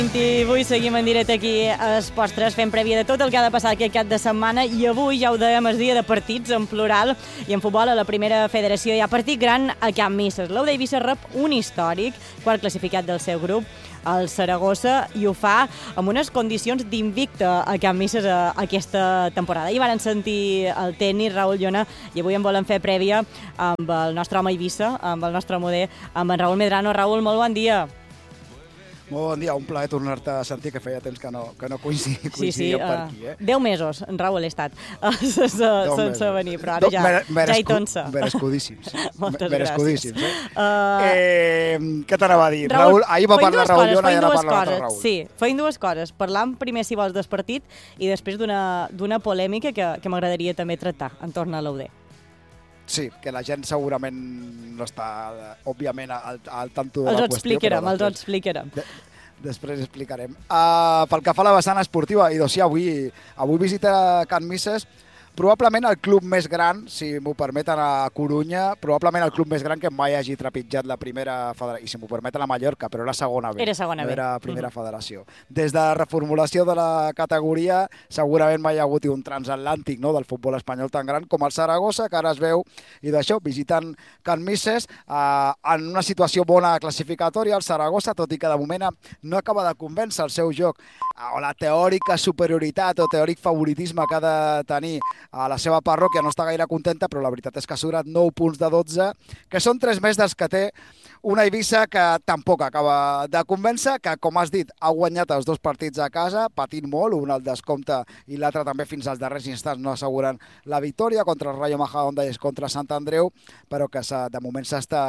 Avui seguim en directe aquí a Esports 3 fent prèvia de tot el que ha de passar aquest cap de setmana i avui, ja ho dèiem, és dia de partits en plural i en futbol a la primera federació hi ha partit gran a Can Misses. L'Euda Eivissa rep un històric, quart classificat del seu grup, el Saragossa, i ho fa amb unes condicions d'invicte a Can Misses aquesta temporada. Ahir van sentir el tècnic Raül Llona i avui en volem fer prèvia amb el nostre home Eivissa, amb el nostre moder, amb en Raül Medrano. Raül, molt bon dia. Molt bon dia, un plaer tornar-te a sentir, que feia temps que no coincidíem per aquí. 10 mesos, en Raül, he estat sense venir, però ara ja hi tonsa. Merescudíssims. Moltes gràcies. Què Raül, t'anava a dir? Raül, ahir va parlar Raül Llona i ara parla l'altre Raül. Sí, feim dues coses. Parlam primer, si vols, del partit i després d'una polèmica que m'agradaria també tractar entorn a l'Euder. Sí, que la gent segurament no està, òbviament, al tanto de la qüestió. Els explicarem. Després explicarem. Pel que fa a la vessant esportiva, i doncs sí, avui visita Can Misses, probablement el club més gran, si m'ho permeten, a Corunya, probablement el club més gran que mai hagi trepitjat la primera federació, i si m'ho permeten a Mallorca, però la segona B. Era segona B. No era primera federació. Des de la reformulació de la categoria, segurament mai hi ha hagut un transatlàntic, no?, del futbol espanyol tan gran com el Saragossa, que ara es veu, i d'això, visitant Can Misses, en una situació bona classificatòria, el Saragossa, tot i que de moment no acaba de convèncer el seu joc, o la teòrica superioritat o teòric favoritisme que ha de tenir a la seva parròquia, no està gaire contenta, però la veritat és que ha assurat 9 punts de 12, que són 3 més dels que té una Eivissa que tampoc acaba de convèncer, que, com has dit, ha guanyat els 2 partits a casa, patint molt, un al descompte i l'altre també fins als darrers instants no asseguren la victòria contra el Rayo Majadahonda i contra Sant Andreu, però que de moment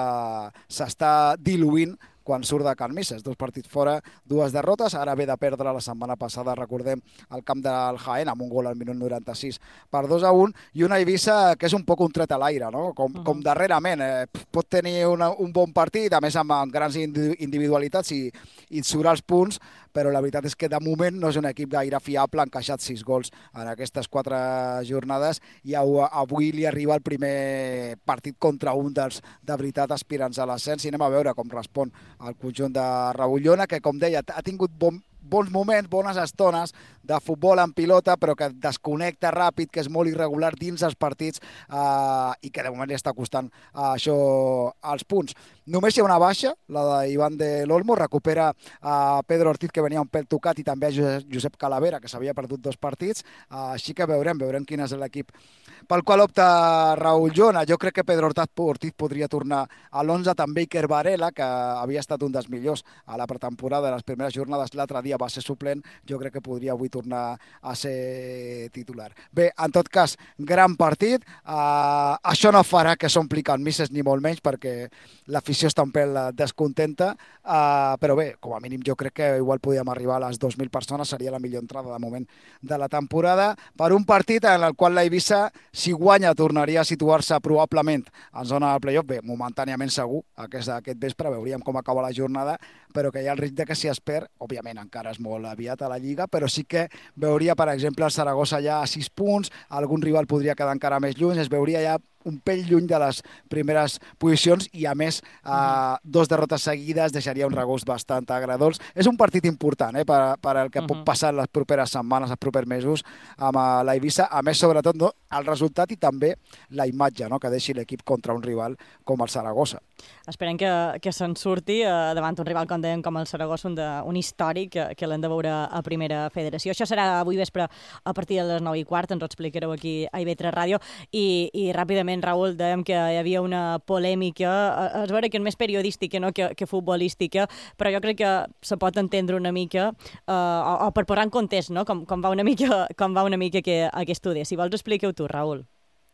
s'està diluint quan surt de Can Misses. 2 partits fora, 2 derrotes. Ara ve de perdre la setmana passada, recordem, al camp del Jaén, amb un gol al minut 96 per 2-1, i una Eivissa que és un poc un tret a l'aire, no? Com darrerament. Pot tenir un bon partit, a més amb grans individualitats i surt els punts, però la veritat és que de moment no és un equip gaire fiable, ha encaixat 6 gols en aquestes 4 jornades i avui li arriba el primer partit contra un dels de veritat aspirants a l'ascens, i anem a veure com respon el conjunt de Raül Llona, que, com deia, ha tingut bons moments, bones estones de futbol en pilota, però que desconnecta ràpid, que és molt irregular dins els partits i que de moment li està costant això els punts. Només hi ha una baixa, la d'Ivan de l'Olmo, recupera a Pedro Ortiz, que venia un pèl tocat, i també a Josep Calavera, que s'havia perdut 2 partits, així que veurem quin és l'equip pel qual opta Raül Llona. Jo crec que Pedro Ortiz podria tornar a l'11, també Iker Varela, que havia estat un dels millors a la pretemporada de les primeres jornades, l'altre dia va ser suplent, jo crec que podria avui tornar a ser titular. Bé, en tot cas, gran partit. Això no farà que s'ompli Can Misses ni molt menys, perquè l'afició està un pèl descontenta, però bé, com a mínim jo crec que igual podíem arribar a les 2.000 persones, seria la millor entrada de moment de la temporada, per un partit en el qual la Eivissa, si guanya, tornaria a situar-se probablement en zona del playoff. Bé, momentàniament segur, aquest vespre veuríem com acaba la jornada, però que hi ha el risc que si es perd, òbviament encara és molt aviat a la Lliga, però sí que veuria, per exemple, el Saragossa ja a 6 punts, algun rival podria quedar encara més lluny, es veuria ja un pell lluny de les primeres posicions i, a més, 2 derrotes seguides deixaria un regust bastant agradolç. És un partit important per al que pot passar les properes setmanes, els propers mesos amb la Eivissa. A més, sobretot, no, el resultat i també la imatge, no?, que deixi l'equip contra un rival com el Saragossa. Esperem que se'n surti davant un rival, com dèiem, com el Saragossa, un històric que l'hem de veure a primera federació. Això serà avui vespre a partir de les 9:15, ens ho explicareu aquí a IB3 Ràdio, i ràpidament, Raül, dèiem que hi havia una polèmica, es veure que és més periodística, no?, que futbolística, però jo crec que se pot entendre una mica, o per posar en context, no?, com va una mica aquest estudi. Si vols, expliqueu tu, Raül.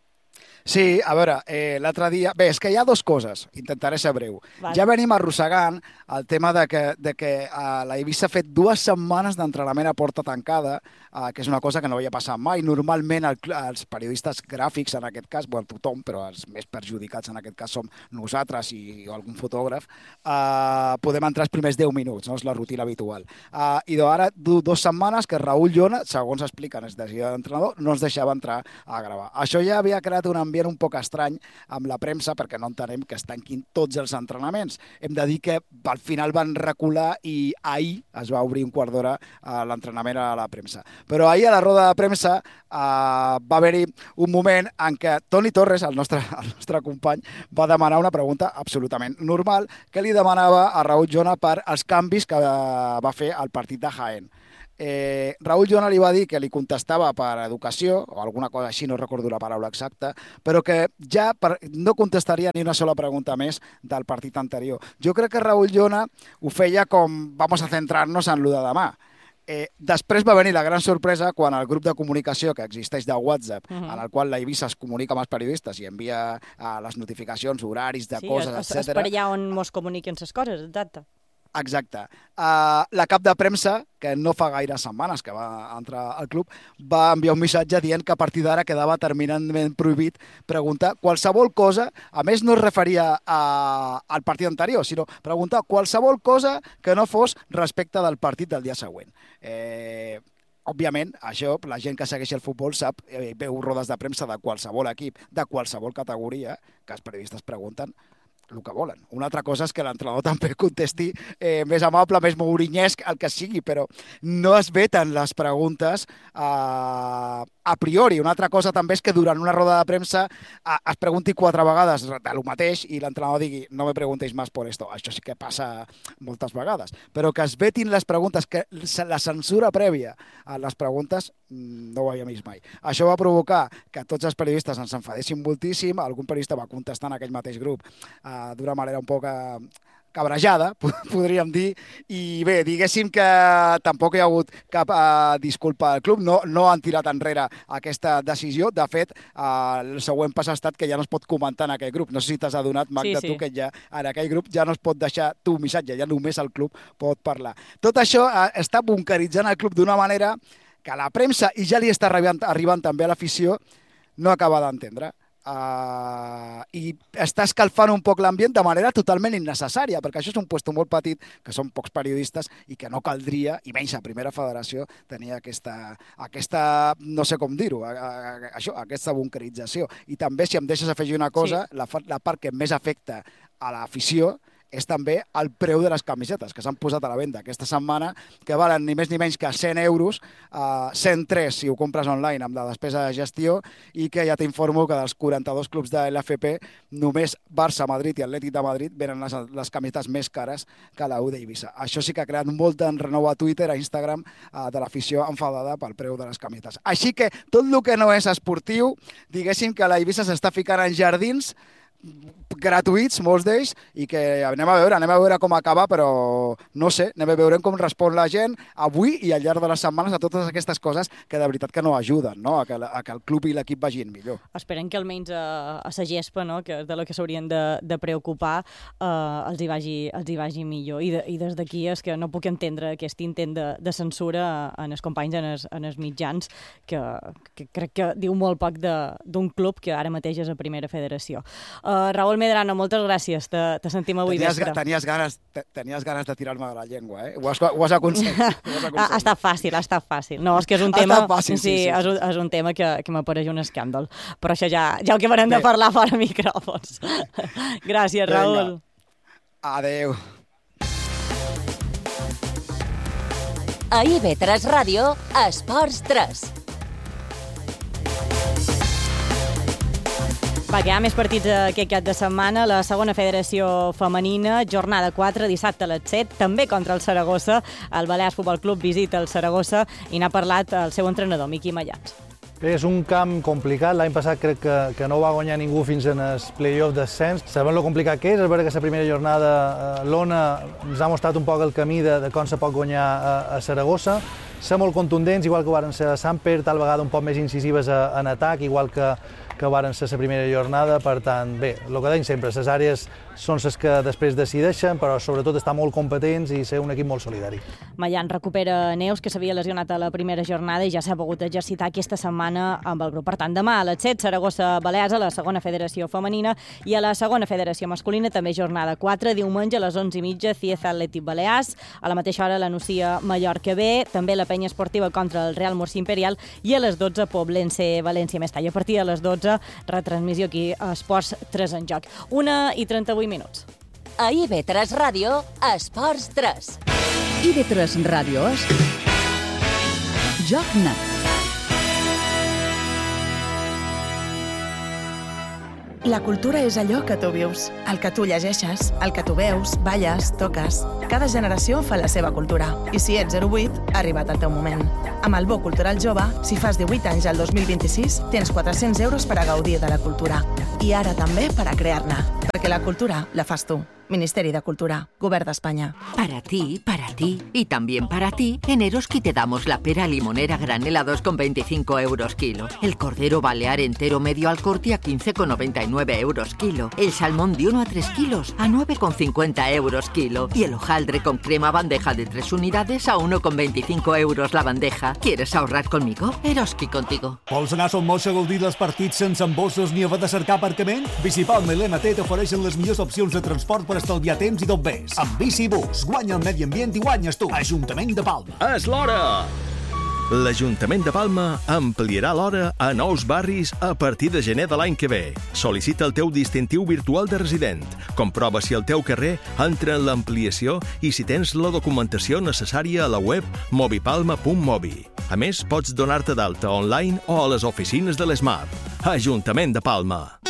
Sí, a veure, l'altre dia... Bé, és que hi ha 2 coses, intentaré ser breu. Vale. Ja venim arrossegant el tema de que la Eivissa ha fet 2 setmanes d'entrenament a porta tancada, que és una cosa que no havia passat mai. Normalment els periodistes gràfics, en aquest cas, bueno, tothom, però els més perjudicats en aquest cas som nosaltres i algun fotògraf, podem entrar els primers 10 minuts, no? És la rutina habitual. I ara 2 setmanes que Raül Llona, segons expliquen els decisions d'entrenador, no ens deixava entrar a gravar. Això ja havia creat un ambient ambient un poc estrany amb la premsa perquè no entenem que es tanquin tots els entrenaments. Hem de dir que al final van recular i ahir es va obrir un quart d'hora l'entrenament a la premsa. Però ahir a la roda de premsa va haver-hi un moment en què Toni Torres, el nostre company, va demanar una pregunta absolutament normal que li demanava a Raül Jona per als canvis que va fer al partit de Jaén. Raül Jona li va dir que li contestava per educació, o alguna cosa així, no recordo la paraula exacta, però que ja no contestaria ni una sola pregunta més del partit anterior. Jo crec que Raül Jona ho feia com vamos a centrarnos en lo de demà. Després va venir la gran sorpresa quan el grup de comunicació que existeix de WhatsApp, en el qual la Eivissa es comunica amb els periodistes i envia les notificacions, horaris de coses, etc. És per allà on mos comuniquen les coses, exacte. Exacte. La cap de premsa, que no fa gaire setmanes que va entrar al club, va enviar un missatge dient que a partir d'ara quedava terminantment prohibit preguntar qualsevol cosa, a més no es referia al partit anterior, sinó preguntar qualsevol cosa que no fos respecte del partit del dia següent. Òbviament, això, la gent que segueix el futbol sap, veu rodes de premsa de qualsevol equip, de qualsevol categoria, que els periodistes pregunten el que volen. Una altra cosa és que l'entrenador també contesti més amable, més mourinyesc, el que sigui, però no es veten les preguntes a priori. Una altra cosa també és que durant una roda de premsa es pregunti 4 vegades del mateix i l'entrenador digui no me preguntéis más por esto. Això sí que passa moltes vegades. Però que es vetin les preguntes, que la censura prèvia a les preguntes no ho havíem vist mai. Això va provocar que tots els periodistes ens enfadessin moltíssim. Algun periodista va contestar en aquell mateix grup d'una manera un poc cabrejada, podríem dir, i bé, diguéssim que tampoc hi ha hagut cap disculpa al club, no han tirat enrere aquesta decisió. De fet, el següent pas ha estat que ja no es pot comentar en aquell grup. No sé si t'has adonat, Magda, tu, que ja en aquell grup ja no es pot deixar tu missatge, ja només el club pot parlar. Tot això està bunkeritzant el club d'una manera que la premsa, i ja li està arribant també a l'afició, no acaba d'entendre. I està escalfant un poc l'ambient de manera totalment innecessària, perquè això és un puesto molt petit, que són pocs periodistes i que no caldria, i menys a Primera Federació, tenir aquesta no sé com dir-ho, aquesta bunkerització. I també, si em deixes afegir una cosa, la part que més afecta a l'afició és també el preu de les camisetes que s'han posat a la venda aquesta setmana, que valen ni més ni menys que 100 euros, 103 si ho compres online amb la despesa de gestió, i que ja t'informo que dels 42 clubs de l'FP només Barça, Madrid i Atlètic de Madrid venen les camisetes més cares que la U d'Eivissa. Això sí que ha creat molt d'enrenou a Twitter, a Instagram, de l'afició enfadada pel preu de les camisetes. Així que tot el que no és esportiu, diguéssim que la Eivissa s'està ficant en jardins gratuïts, molts d'ells, i que anem a veure com acaba, però no sé, anem a veure com respon la gent avui i al llarg de les setmanes a totes aquestes coses que de veritat que no ajuden, no? A que el club i l'equip vagin millor. Esperem que almenys a la gespa, no? Que és de la que s'haurien de preocupar, els hi vagi millor. I des d'aquí és que no puc entendre aquest intent de censura en els companys, en els mitjans, que crec que diu molt poc d'un club que ara mateix és a Primera Federació. Raül Medrano, moltes gràcies. Te sentim avui vespre. Tenies ganes de tirar-me de la llengua, eh? Ho has aconseguit. Ha estat fàcil. No, és que és un tema... És un tema que m'apareix un escàndol. Però això ja ho que haurem de parlar fora micròfons. Gràcies, Raül. Adéu. A IB3 Ràdio, Esports 3. Va, que hi ha més partits aquest cap de setmana. La segona federació femenina, jornada 4, dissabte a les 7, també contra el Saragossa. El Balears Futbol Club visita el Saragossa i n'ha parlat el seu entrenador, Miqui Mallats. És un camp complicat. L'any passat crec que no va guanyar ningú fins en el play-off d'ascens. Sabem lo complicat que és. És veritat que la primera jornada l'Ona ens ha mostrat un poc el camí de com se pot guanyar a Saragossa. Ser molt contundents, igual que varen ser a Samper, tal vegada un poc més incisives en atac, igual que varen ser la primera jornada. Per tant, bé, el que deim sempre, les àrees són les que després decideixen, però sobretot estar molt competents i ser un equip molt solidari. Mallan recupera Neus, que s'havia lesionat a la primera jornada i ja s'ha pogut exercitar aquesta setmana amb el grup. Per tant, demà a les 7, Saragossa-Balears a la segona federació femenina, i a la segona federació masculina també jornada 4, diumenge a les 11:30, Cieza Atlètic Balears, a la mateixa hora la Nucia Mallorca B, també la penya esportiva contra el Real Murcia Imperial, i a les 12 Poblense València Mestalla. A partir de les 12 12, retransmissió aquí a Esports 3 en joc. 1:38. A IB3 Ràdio, Esports 3. IB3 Ràdio és Joc Net. La cultura és allò que tu vius, el que tu llegeixes, el que tu veus, balles, toques. Cada generació fa la seva cultura. I si ets 08, ha arribat el teu moment. Amb el Bo Cultural Jove, si fas 18 anys al 2026, tens 400 euros per a gaudir de la cultura. I ara també per a crear-ne. Perquè la cultura la fas tu. Ministeri de Cultura, Govern d'Espanya. Para ti y también para ti, en Eroski te damos la pera limonera granel a 2,25 euros kilo. El cordero balear entero medio al corte a 15,99 euros kilo. El salmón de 1 a 3 kilos a 9,50 euros kilo. Y el hojaldre con crema bandeja de 3 unidades a 1,25 euros la bandeja. ¿Quieres ahorrar conmigo? Eroski contigo. Vols anar a Son Moix a gaudir dels partits sense embossos ni haver de cercar aparcament? Bicipalma i l'MT t'ofereixen les millors opcions de transport per estalviar temps i tot més. Amb Bicibus, guanya el medi ambient i guanyes tu. Ajuntament de Palma. És l'hora! L'Ajuntament de Palma ampliarà l'hora a nous barris a partir de gener de l'any que ve. Sol·licita el teu distintiu virtual de resident. Comprova si el teu carrer entra en l'ampliació i si tens la documentació necessària a la web mobipalma.mobi. A més, pots donar-te d'alta online o a les oficines de l'ESMAP. Ajuntament de Palma.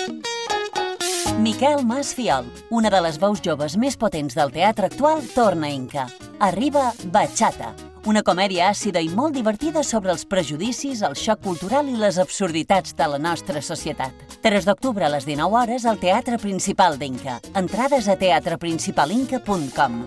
Miquel Mas Fiol, una de les veus joves més potents del teatre actual, torna a Inca. Arriba Bachata, una comèdia àcida i molt divertida sobre els prejudicis, el xoc cultural i les absurditats de la nostra societat. 3 d'octubre a les 19 hores al Teatre Principal d'Inca. Entrades a teatreprincipalinca.com.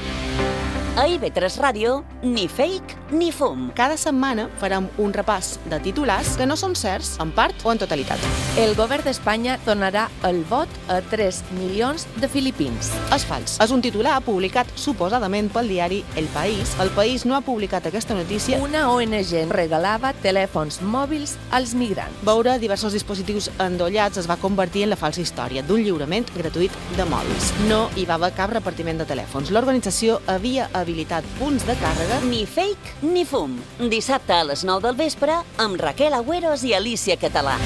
A IB3 Ràdio, ni fake ni fum. Cada setmana farem un repàs de titulars que no són certs, en part o en totalitat. El govern d'Espanya donarà el vot a 3 milions de filipins. És fals. És un titular publicat suposadament pel diari El País. El País no ha publicat aquesta notícia. Una ONG regalava telèfons mòbils als migrants. Veure diversos dispositius endollats es va convertir en la falsa història d'un lliurament gratuït de mòbils. No hi va haver cap repartiment de telèfons. L'organització havia habilitat punts de càrrega. Ni fake ni fum. Dissabte a les 9 del vespre amb Raquel Agüeros i Alicia Català.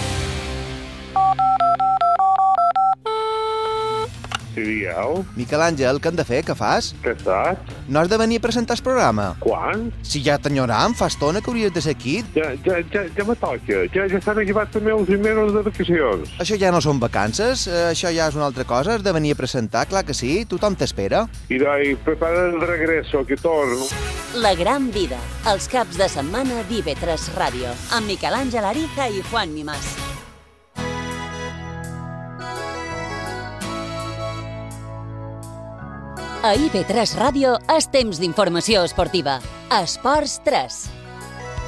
Sí, dieu? Miquel Àngel, què hem de fer? Què fas? Què saps? No has de venir a presentar el programa. Quan? Si ja t'enyoram, fa estona que hauries de ser aquí. Ja me toca. Ja s'han acabat també els mesos de vacacions. Això ja no són vacances, això ja és una altra cosa. Has de venir a presentar, clar que sí. Tothom t'espera. I prepara el regreso, que torno. La gran vida. Els caps de setmana d'IB3 Ràdio. Amb Miquel Àngel Ariza i Juan Mimàs. A IB3 Ràdio és temps d'informació esportiva. Esports 3.